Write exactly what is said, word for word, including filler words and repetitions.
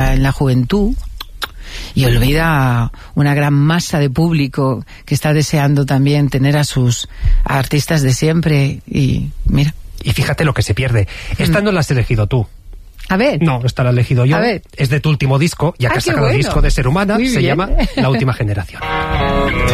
centra en la juventud y olvida una gran masa de público que está deseando también tener a sus artistas de siempre. Y mira. Y fíjate lo que se pierde. Esta mm. no la has elegido tú. A ver. No, esta la he elegido yo. A ver. Es de tu último disco, ya que ah, has sacado bueno. el disco de Ser Humana. Muy se bien. llama La Última Generación.